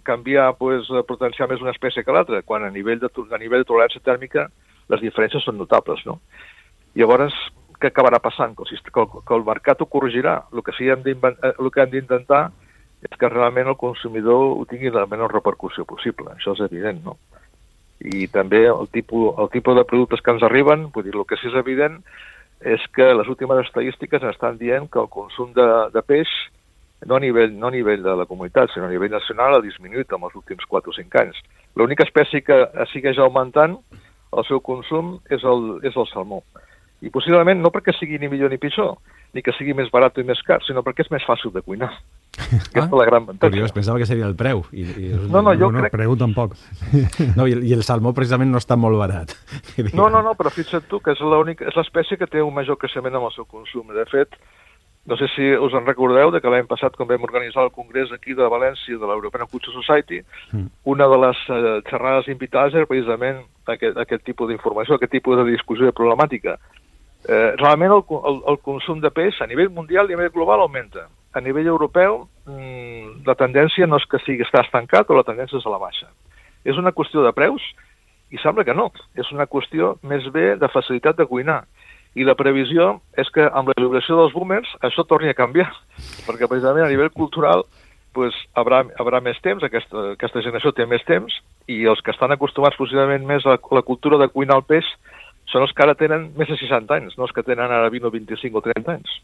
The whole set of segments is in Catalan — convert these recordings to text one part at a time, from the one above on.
canviar, potenciar més una espècie que l'altra, quan a nivell de tolerància tèrmica les diferències són notables, no? Llavors, què acabarà passant? Que el mercat ho corregirà. El que hem d'intentar és que realment el consumidor ho tingui la menor repercussió possible. Això és evident, no? I també el tipus de productes que ens arriben, vull dir, el que sí és evident és que les últimes estadístiques ens estan dient que el consum de peix, no a nivell de la comunitat, sinó a nivell nacional, ha disminuït en els últims 4 o 5 anys. L'única espècie que segueix augmentant el seu consum és el salmó. I possiblement no perquè sigui ni millor ni pitjor, ni que sigui més barat i més car, sinó perquè és més fàcil de cuinar. Aquesta és la gran avantatge. Curiós, pensava que seria el preu. No, jo crec... El preu tampoc. No, i el salmó precisament no està molt barat. No, però fixa't tu que és l'espècie que té un major creixement amb el seu consum. De fet, no sé si us en recordeu de que l'any passat, quan vam organitzar el congrés aquí de València de l'European Culture Society, una de les xerrades invitades era precisament aquest tipus d'informació, aquest tipus de discussió de problemàtica. Realment el consum de peix a nivell mundial i a nivell global augmenta. A nivell europeu la tendència no és que està estancat o la tendència és a la baixa. És una qüestió de preus? I sembla que no. És una qüestió més bé de facilitat de cuinar. I la previsió és que amb la jubilació dels boomers això torni a canviar, perquè precisament a nivell cultural haurà més temps, aquesta generació té més temps, i els que estan acostumats possiblement més a la cultura de cuinar el peix són els que ara tenen més de 60 anys, no els que tenen ara 20 o 25 o 30 anys.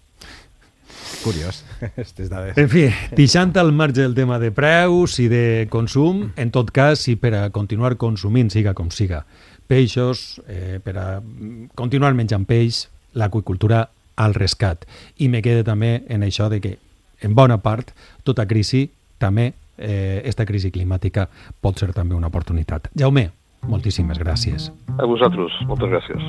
Curiós, aquestes dades. En fi, deixant al marge el tema de preus i de consum, en tot cas, si per a continuar consumint, siga com siga, peixos, per a continuar menjant peix, l'aqüicultura al rescat. I me queda també en això de que, en bona part, tota crisi, també esta crisi climàtica, pot ser també una oportunitat. Jaume, moltíssimes gràcies. A vosaltres, moltes gràcies.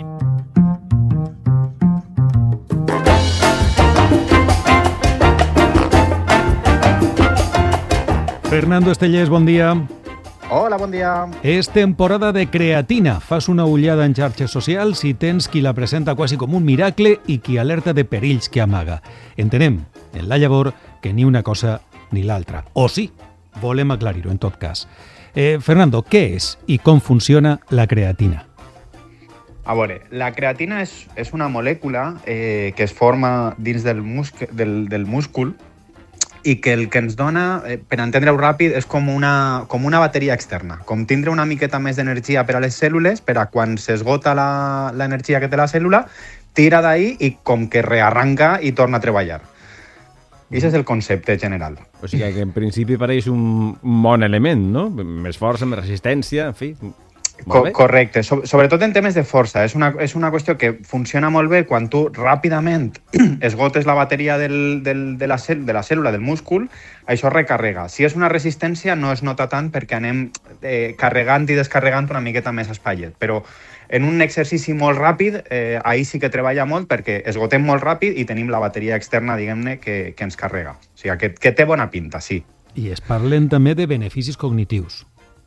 Fernando Estellés, bon dia. Hola, bon dia. És temporada de creatina. Fas una ullada en xarxes socials i tens qui la presenta quasi com un miracle i qui alerta de perills que amaga. Entenem, en la llavor, que ni una cosa ni l'altra. O sí, volem aclarir-ho en tot cas. Fernando, què és i com funciona la creatina? A veure, la creatina és una molècula que es forma dins del múscul i que el que ens dona, per entendre-ho ràpid, és com una bateria externa, com tindre una miqueta més d'energia per a les cèl·lules, per a quan s'esgota l'energia que té la cèl·lula, tira d'ahí i com que rearranca i torna a treballar. I aquest és el concepte general. O sigui que en principi pareix un bon element, no? Més força, més resistència, en fi... Correcte, sobretot en temes de força. És una qüestió que funciona molt bé quan tu ràpidament esgotes la bateria de la cèl·lula, del múscul, això recarrega. Si és una resistència no es nota tant perquè anem carregant i descarregant una miqueta més espaiet, però en un exercici molt ràpid, ahir sí que treballa molt perquè esgotem molt ràpid i tenim la bateria externa, diguem-ne, que ens carrega. O sigui, que té bona pinta, sí. I es parlen també de beneficis cognitius.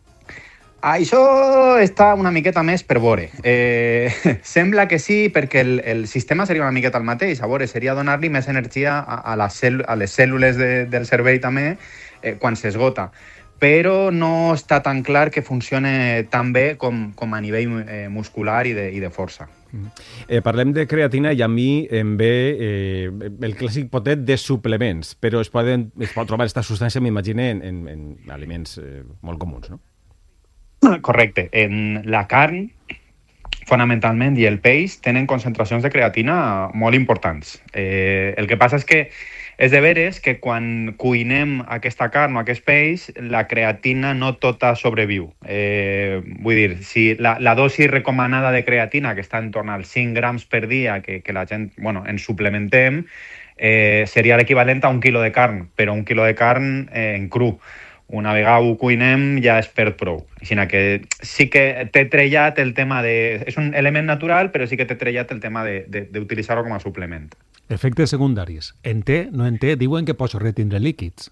Això està una miqueta més per veure. Sembla que sí, perquè el sistema seria una miqueta el mateix. A veure, seria donar-li més energia a les cèl·lules del cervell també quan s'esgota. Però no està tan clar que funcione tan bé com a nivell muscular i de força. Parlem de creatina i a mi em ve el clàssic potet de suplements, però es pot trobar aquesta substància, m'imagino, en aliments molt comuns, no? Correcte. En la carn, fonamentalment, i el peix tenen concentracions de creatina molt importants. El que passa és que és de veres que quan cuinem aquesta carn o aquest peix, la creatina no tota sobreviu. Vull dir, si la dosi recomanada de creatina, que està en torn als 5 grams per dia, que la gent ens suplementem, seria l'equivalent a 1 quilo de carn, però 1 quilo de carn en cru. Una vegada ho cuinem ja és per prou. Així que sí que té trellat el tema de... És un element natural, però sí que té trellat el tema d'utilitzar-ho com a suplement. Efectes secundaris. En té, no en té, diuen que pots retindre líquids.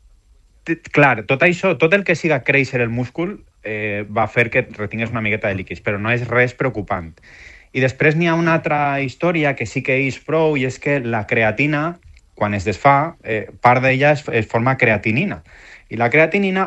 Clar, tot això, tot el que siga créixer el múscul va fer que retingués una miqueta de líquids, però no és res preocupant. I després n'hi ha una altra història que sí que és prou, i és que la creatina, quan es desfà, part d'ella es forma creatinina. I la creatinina